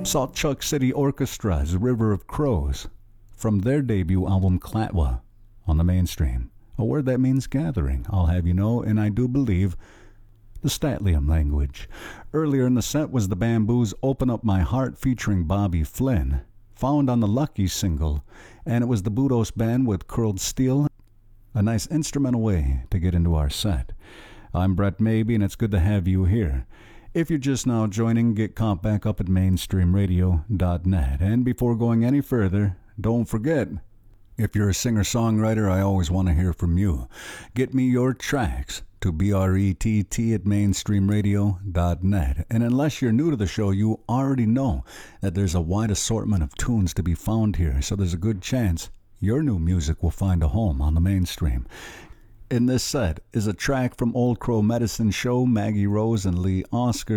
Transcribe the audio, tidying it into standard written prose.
Saw Chuck City Orchestra's River of Crows from their debut album Clatwa on the Mainstream, a word that means gathering, I'll have you know, and I do believe the Statlium language. Earlier in the set was the Bamboos' Open Up My Heart featuring Bobby Flynn, found on the Lucky single, and it was the Budos Band with Curled Steel, a nice instrumental way to get into our set. I'm Brett Maybe, and it's good to have you here. If you're just now joining, get caught back up at mainstreamradio.net. And before going any further, don't forget, if you're a singer-songwriter, I always want to hear from you. Get me your tracks to BRETT at mainstreamradio.net. And unless you're new to the show, you already know that there's a wide assortment of tunes to be found here, so there's a good chance your new music will find a home on the Mainstream. In this set is a track from Old Crow Medicine Show, Maggie Rose and Lee Oscar.